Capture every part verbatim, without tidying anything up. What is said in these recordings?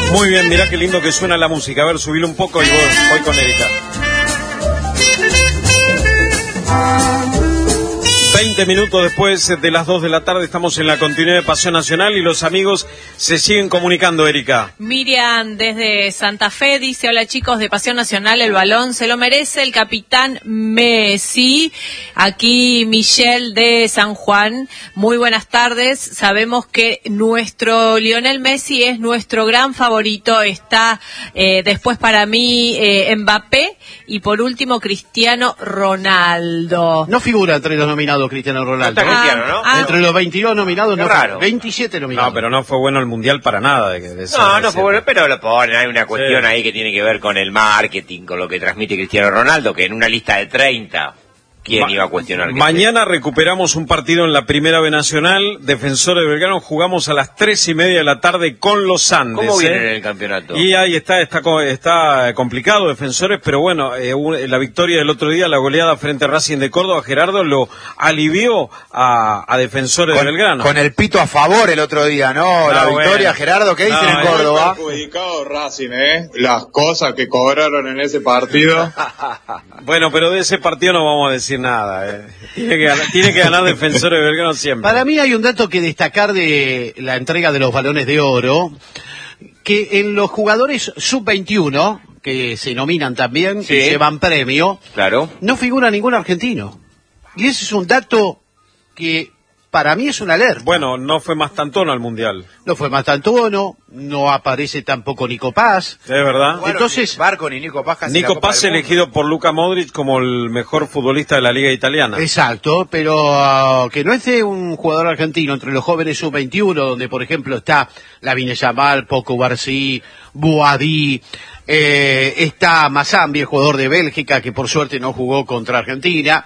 Muy bien, mirá qué lindo que suena la música. A ver, subilo un poco y voy, voy con Erika. veinte minutos después de las dos de la tarde estamos en la continuidad de Pasión Nacional y los amigos se siguen comunicando, Erika. Miriam desde Santa Fe dice: hola chicos de Pasión Nacional, el balón se lo merece el capitán Messi. Aquí Michelle de San Juan, muy buenas tardes. Sabemos que nuestro Lionel Messi es nuestro gran favorito, está eh, después para mí eh, Mbappé y por último Cristiano Ronaldo. No figura entre los nominados Cristiano Ronaldo. No está Cristiano, ¿no? Ah, Entre los veintidós nominados, Qué no, raro. veintisiete nominados. No, pero no fue bueno el Mundial para nada. De, de No, no fue bueno, pero lo ponen. Hay una cuestión Sí. ahí que tiene que ver con el marketing, con lo que transmite Cristiano Ronaldo, que en una lista de treinta, ¿quién Ma- iba a cuestionar? que Mañana recuperamos un partido en la Primera B Nacional. Defensores de Belgrano, jugamos a las tres y media de la tarde con los Andes. ¿Cómo viene ¿eh? en el campeonato? Y ahí está, está, co- está complicado, Defensores, pero bueno, eh, un- la victoria del otro día, la goleada frente a Racing de Córdoba, Gerardo lo alivió a, a Defensores Con, de Belgrano. con el pito a favor el otro día, ¿no? Ah, la bueno. victoria, Gerardo, ¿qué dicen No, en eh, Córdoba? Perjudicado Racing, ¿eh? Las cosas que cobraron en ese partido. Bueno, pero de ese partido no vamos a decir nada. Eh. Tiene, que ganar, tiene que ganar Defensores de Belgrano siempre. Para mí hay un dato que destacar de la entrega de los balones de oro, que en los jugadores sub veintiuno, que se nominan también, Sí. y llevan premio, Claro. no figura ningún argentino. Y ese es un dato que para mí es una alerta. Bueno, no fue más tantono al Mundial. No fue Mastantuono, no aparece tampoco Nico Paz. ¿Es verdad? Bueno, Entonces- Barco ni Nico Paz casi la Nico Copa Paz del Mundo. elegido por Luka Modric como el mejor futbolista de la Liga Italiana. Exacto, pero uh, que no es de un jugador argentino entre los jóvenes sub veintiuno, donde por ejemplo está Lamine Yamal, Poco Barcí, Boadí, eh, está Mazambi, el jugador de Bélgica, que por suerte no jugó contra Argentina.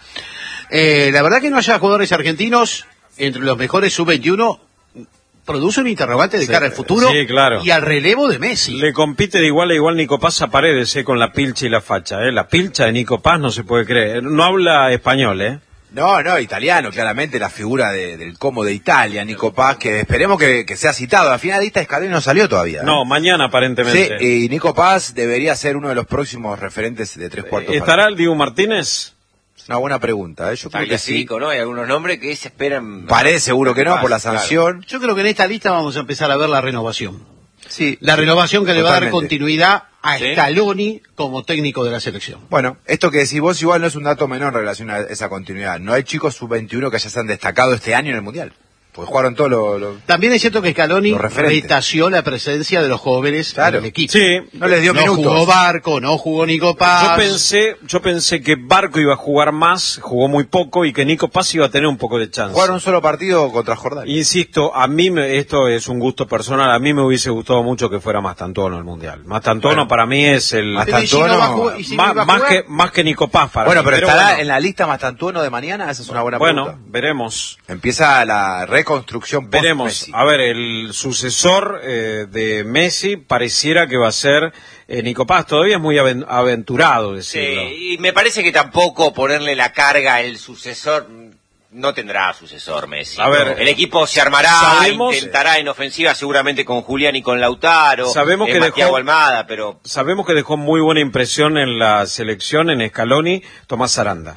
Eh, la verdad que no haya jugadores argentinos entre los mejores sub veintiuno produce un interrogante de Sí, cara al futuro sí, claro. y al relevo de Messi. Le compite de igual a igual Nico Paz a Paredes, eh, con la pilcha y la facha. Eh. La pilcha de Nico Paz no se puede creer. No habla español, ¿eh? No, no, italiano, claramente la figura de- del Como de Italia, Nico Paz, que esperemos que, que sea citado. Al final la lista de Scaloni no salió todavía. ¿eh? No, mañana Sí, aparentemente. y Nico Paz debería ser uno de los próximos referentes de tres cuartos. ¿Estará el Dibu Martínez? Es una buena pregunta, ¿eh? Yo creo que sí. Tagliafico, ¿no? Hay algunos nombres que se esperan. Parece seguro que no, por la Claro. sanción. Yo creo que en esta lista vamos a empezar a ver la renovación. Sí. La renovación que le va a dar Totalmente. continuidad a Sí. Scaloni como técnico de la selección. Bueno, esto que decís vos igual no es un dato menor en relación a esa continuidad. No hay chicos sub veintiuno que ya se han destacado este año en el Mundial. Porque jugaron todos los... Lo... También es cierto que Scaloni Los referentes. retació la presencia de los jóvenes Claro. en el equipo. Sí. No les dio no minutos. jugó Barco, no jugó Nico Paz. Yo pensé, yo pensé que Barco iba a jugar más, jugó muy poco y que Nico Paz iba a tener un poco de chance. Jugaron un solo partido contra Jordania. Insisto, a mí, me, esto es un gusto personal, a mí me hubiese gustado mucho que fuera Mastantuono el Mundial. Mastantuono Bueno. para mí es el... Mas- Pero ¿y si no va a Mastantuono- jugar- y si no más, iba a más jugar? que, más que Nico Paz para Bueno, mí, pero estará bueno, en la lista Mastantuono de mañana, esa es una buena Bueno, pregunta. veremos. Empieza la reconstrucción post Veremos. Messi. A ver, el sucesor eh, de Messi pareciera que va a ser eh, Nico Paz. Todavía es muy aven- aventurado decirlo. Sí, y me parece que tampoco ponerle la carga el sucesor. No tendrá sucesor Messi. A ver, el equipo se armará, sabemos- intentará en ofensiva seguramente con Julián y con Lautaro. Sabemos eh, que más dejó- Thiago Almada, pero Sabemos que dejó muy buena impresión en la selección, en Scaloni, Tomás Aranda.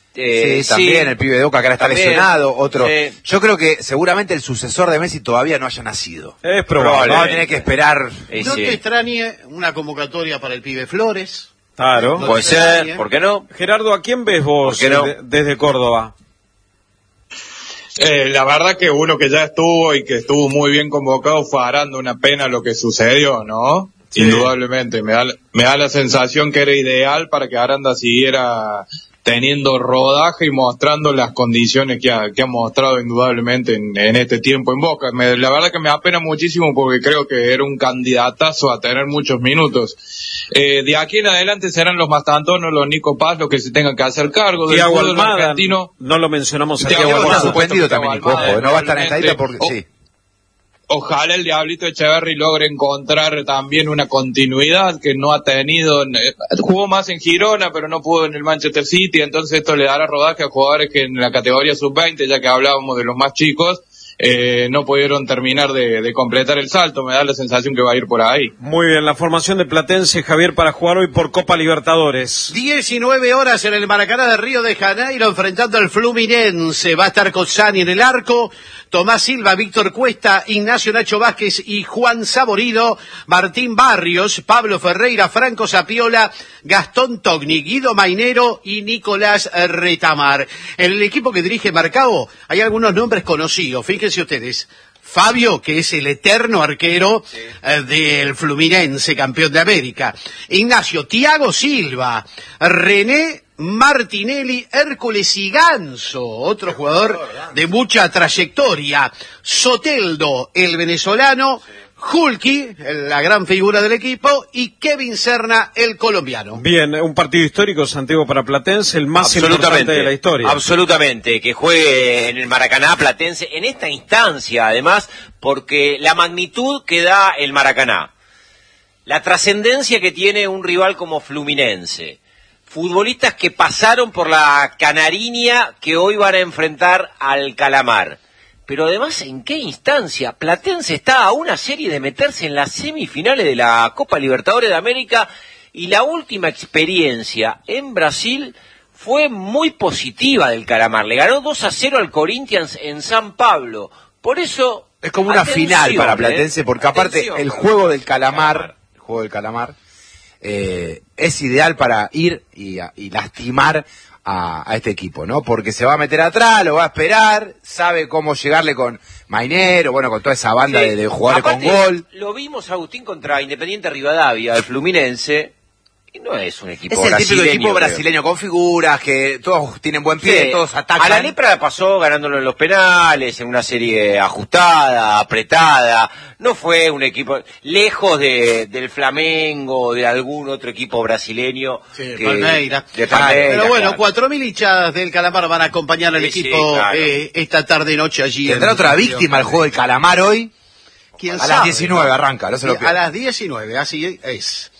eh, sí, también el pibe de Boca que ahora está También. lesionado, otro. Sí. Yo creo que seguramente el sucesor de Messi todavía no haya nacido. Es probable. Vamos a tener que esperar. Eh, No sí. te extrañe una convocatoria para el pibe Flores. Claro. No Puede te extrañe. ser, ¿por qué no? Gerardo, ¿a quién ves vos ¿Por qué no? eh, de- desde Córdoba? Eh, la verdad que uno que ya estuvo y que estuvo muy bien convocado fue Aranda. Una pena lo que sucedió, ¿no? Sí. Indudablemente. Me da, me da la sensación que era ideal para que Aranda siguiera teniendo rodaje y mostrando las condiciones que ha, que ha mostrado indudablemente en, en este tiempo en Boca. Me, la verdad que me apena muchísimo porque creo que era un candidatazo a tener muchos minutos. Eh, de aquí en adelante serán los Mastantuono, los Nico Paz, los que se tengan que hacer cargo del Thiago fútbol Almada, argentino. no lo mencionamos a Thiago Thiago Está Almada. Almada. suspendido Thiago también, Nico, Almada, ojo, no va a estar en esta lista porque... Oh. Sí. Ojalá el Diablito Echeverri logre encontrar también una continuidad que no ha tenido. En, eh, jugó más en Girona, pero no pudo en el Manchester City, entonces esto le dará rodaje a jugadores que en la categoría sub veinte, ya que hablábamos de los más chicos, eh, no pudieron terminar de, de completar el salto. Me da la sensación que va a ir por ahí. Muy bien, la formación de Platense, Javier, para jugar hoy por Copa Libertadores. diecinueve horas en el Maracaná de Río de Janeiro enfrentando al Fluminense. Va a estar Cozzani en el arco, Tomás Silva, Víctor Cuesta, Ignacio Nacho Vázquez y Juan Saborido, Martín Barrios, Pablo Ferreira, Franco Sapiola, Gastón Togni, Guido Mainero y Nicolás Retamar. En el equipo que dirige Marcao hay algunos nombres conocidos, fíjense ustedes. Fabio, que es el eterno arquero sí. eh, del Fluminense, campeón de América. Ignacio, Thiago Silva, René Martinelli, Hércules y Ganso, otro jugador de mucha trayectoria. Soteldo, el venezolano. Sí. Hulky, la gran figura del equipo, y Kevin Serna, el colombiano. Bien, un partido histórico, Santiago, para Platense, el más importante de la historia. Absolutamente, que juegue en el Maracaná Platense, en esta instancia, además, porque la magnitud que da el Maracaná, la trascendencia que tiene un rival como Fluminense, futbolistas que pasaron por la Canariña, que hoy van a enfrentar al Calamar. Pero además, ¿en qué instancia? Platense está a una serie de meterse en las semifinales de la Copa Libertadores de América y la última experiencia en Brasil fue muy positiva del Calamar. Le ganó dos a cero al Corinthians en San Pablo. Por eso... Es como una final para Platense, porque aparte atención, el juego del Calamar, el juego del Calamar, eh, es ideal para ir y, y lastimar A, a este equipo, ¿no? Porque se va a meter atrás, lo va a esperar, sabe cómo llegarle con Mainero, bueno, con toda esa banda sí. de, de jugadores Aparte, con gol. Lo vimos, Agustín, contra Independiente Rivadavia, el Fluminense, y no es un equipo brasileño. Es el típico equipo brasileño con figuras, que todos tienen buen pie, sí. todos atacan. A la Lepra pasó ganándolo en los penales, en una serie ajustada, apretada. No fue un equipo lejos de, del Flamengo, de algún otro equipo brasileño. Sí, que, Palmeira. De Palmeira. Pero bueno, claro. cuatro mil hinchas del Calamar van a acompañar al sí, equipo sí, claro. eh, esta tarde y noche allí. ¿Tendrá otra víctima el juego del Calamar hoy? ¿Quién a sabe? las diecinueve arranca, no se lo pierda. A las diecinueve, así es.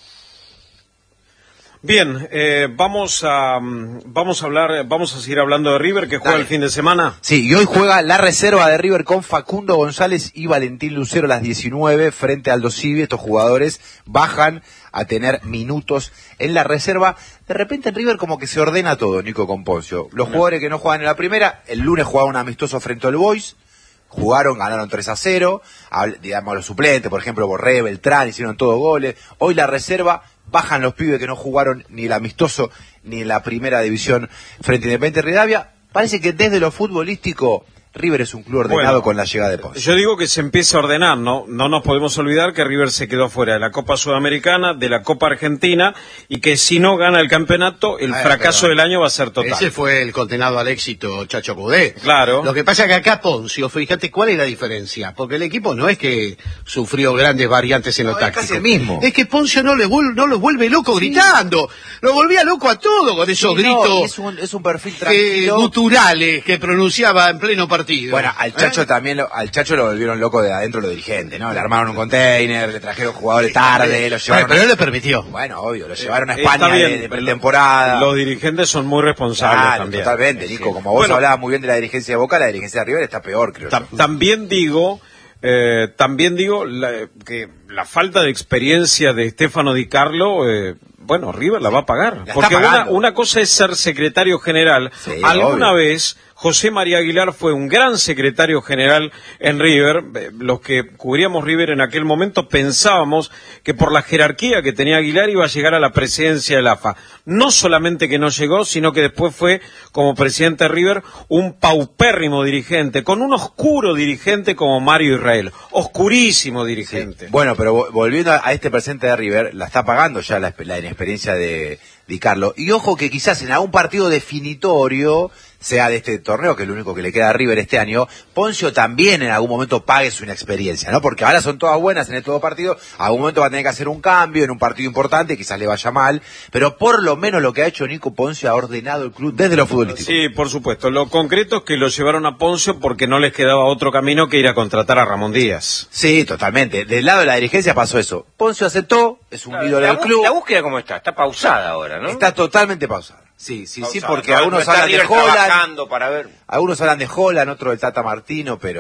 Bien, eh, vamos a vamos a hablar, vamos a seguir hablando de River, que juega Dale. el fin de semana. Sí, y hoy juega la reserva de River con Facundo González y Valentín Lucero a las diecinueve frente al Aldo Civi. Estos jugadores bajan a tener minutos en la reserva. De repente en River como que se ordena todo, Nico, con Poncio. Los no. jugadores que no juegan en la primera, el lunes jugaban un amistoso frente al Boys. Jugaron, ganaron tres a cero, digamos los suplentes, por ejemplo Borré, Beltrán, hicieron todos goles. Hoy la reserva, bajan los pibes que no jugaron ni el amistoso ni en la primera división frente a Independiente Rivadavia. Parece que desde lo futbolístico River es un club ordenado bueno, con la llegada de Ponce. Yo digo que se empieza a ordenar, ¿no? No nos podemos olvidar que River se quedó fuera de la Copa Sudamericana, de la Copa Argentina, y que si no gana el campeonato, el Ay, fracaso del año va a ser total. Ese fue el condenado al éxito, Chacho Coudet. Claro. Lo que pasa es que acá Poncio, fíjate cuál es la diferencia, porque el equipo no es que sufrió grandes variantes en no, lo es táctico. Casi el mismo. Es que Poncio no, le vuel- no los vuelve loco sí. gritando, lo volvía loco a todo con esos sí, gritos. No, es, un, es un perfil tranquilo. Eh, guturales que pronunciaba en pleno partido. Bueno, al Chacho ¿Eh? también, lo, al Chacho lo volvieron loco de adentro los dirigentes, ¿no? Le armaron un container, le trajeron jugadores tarde, lo llevaron... Bueno, pero él le permitió. Bueno, obvio, lo llevaron a España bien, de, de pretemporada. Los dirigentes son muy responsables claro, también. Totalmente, Nico, sí. como vos bueno, hablabas muy bien de la dirigencia de Boca, la dirigencia de River está peor, creo ta- yo. También digo... Eh, también digo la, que la falta de experiencia de Stefano Di Carlo, eh, bueno, River la va a pagar. La porque una, una cosa es ser secretario general. Sí, Alguna obvio. vez José María Aguilar fue un gran secretario general en River. Eh, los que cubríamos River en aquel momento pensábamos que por la jerarquía que tenía Aguilar iba a llegar a la presidencia de la A F A. No solamente que no llegó, sino que después fue, como presidente de River, un paupérrimo dirigente, con un oscuro dirigente como Mario Israel. Oscurísimo dirigente. Sí. Bueno, pero volviendo a este presidente de River, la está pagando ya la, la inexperiencia de Di Carlo. Y ojo que quizás en algún partido definitorio, sea de este torneo, que es lo único que le queda a River este año, Poncio también en algún momento pague su inexperiencia, ¿no? Porque ahora son todas buenas en estos dos partidos, a algún momento va a tener que hacer un cambio en un partido importante, quizás le vaya mal, pero por lo menos lo que ha hecho Nico Poncio ha ordenado el club desde lo futbolístico. Sí, por supuesto. Lo concreto es que lo llevaron a Poncio porque no les quedaba otro camino que ir a contratar a Ramón Díaz. Sí, totalmente. Del lado de la dirigencia pasó eso. Poncio aceptó, es un ídolo del club. La búsqueda cómo está, está pausada ahora, ¿no? Está totalmente pausada. Sí, sí, pausada. sí, porque no, algunos no hablan de Holland, para ver. algunos hablan de Holland, otros del Tata Martino, pero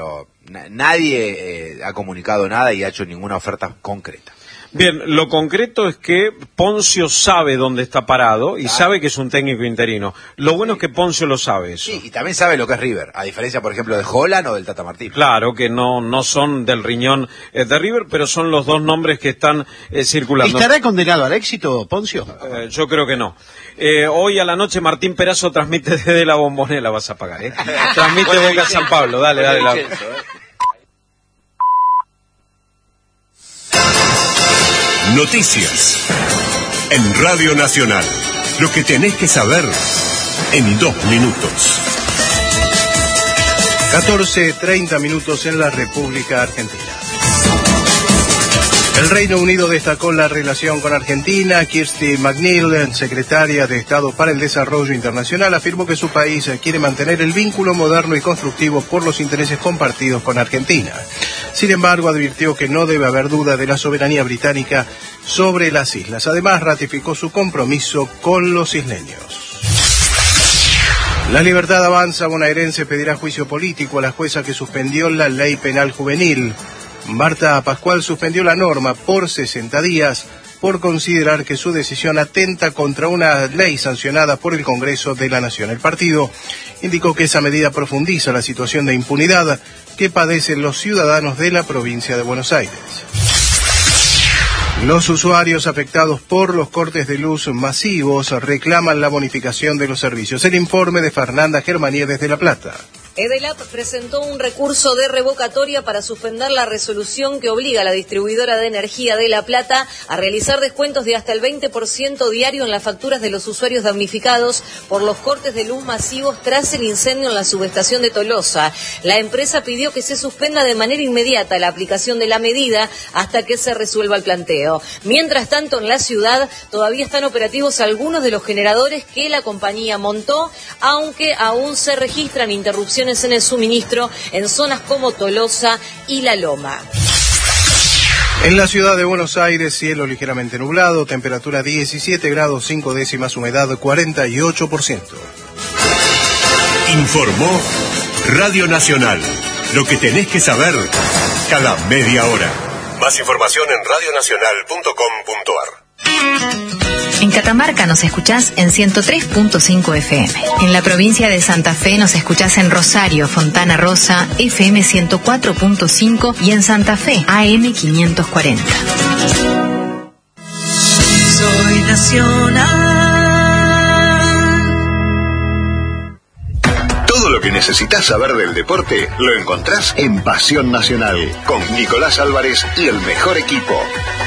Na- nadie eh, ha comunicado nada y ha hecho ninguna oferta concreta. Bien, lo concreto es que Poncio sabe dónde está parado y Claro. sabe que es un técnico interino. Lo bueno es que Poncio lo sabe eso. Sí, y también sabe lo que es River, a diferencia, por ejemplo, de Holland o del Tata Martino. Claro que no no son del riñón eh, de River, pero son los dos nombres que están eh, circulando. ¿Estará condenado al éxito, Poncio? Eh, yo creo que no. Eh, hoy a la noche Martín Perazo transmite desde la Bombonera, vas a pagar, ¿eh? Transmite Bueno, Boca San Pablo, dale, dale. dale. Vincenzo, ¿eh? Noticias en Radio Nacional. Lo que tenés que saber en dos minutos. catorce treinta minutos en la República Argentina. El Reino Unido destacó la relación con Argentina. Kirsty McNeil, secretaria de Estado para el Desarrollo Internacional, afirmó que su país quiere mantener el vínculo moderno y constructivo por los intereses compartidos con Argentina. Sin embargo, advirtió que no debe haber duda de la soberanía británica sobre las islas. Además, ratificó su compromiso con los isleños. La Libertad Avanza bonaerense pedirá juicio político a la jueza que suspendió la ley penal juvenil. Marta Pascual suspendió la norma por sesenta días por considerar que su decisión atenta contra una ley sancionada por el Congreso de la Nación. El partido indicó que esa medida profundiza la situación de impunidad que padecen los ciudadanos de la provincia de Buenos Aires. Los usuarios afectados por los cortes de luz masivos reclaman la bonificación de los servicios. El informe de Fernanda Germanier desde La Plata. Edelap presentó un recurso de revocatoria para suspender la resolución que obliga a la distribuidora de energía de La Plata a realizar descuentos de hasta el veinte por ciento diario en las facturas de los usuarios damnificados por los cortes de luz masivos tras el incendio en la subestación de Tolosa. La empresa pidió que se suspenda de manera inmediata la aplicación de la medida hasta que se resuelva el planteo. Mientras tanto, en la ciudad todavía están operativos algunos de los generadores que la compañía montó, aunque aún se registran interrupciones en el suministro en zonas como Tolosa y La Loma. En la ciudad de Buenos Aires, cielo ligeramente nublado, temperatura diecisiete grados cinco décimas, humedad cuarenta y ocho por ciento. Informó Radio Nacional. Lo que tenés que saber cada media hora. Más información en radio nacional punto com punto ar. En Catamarca nos escuchás en ciento tres punto cinco F M. En la provincia de Santa Fe nos escuchás en Rosario, Fontana Rosa, F M ciento cuatro punto cinco y en Santa Fe, A M quinientos cuarenta. Soy nacional. Todo lo que necesitas saber del deporte lo encontrás en Pasión Nacional con Nicolás Álvarez y el mejor equipo.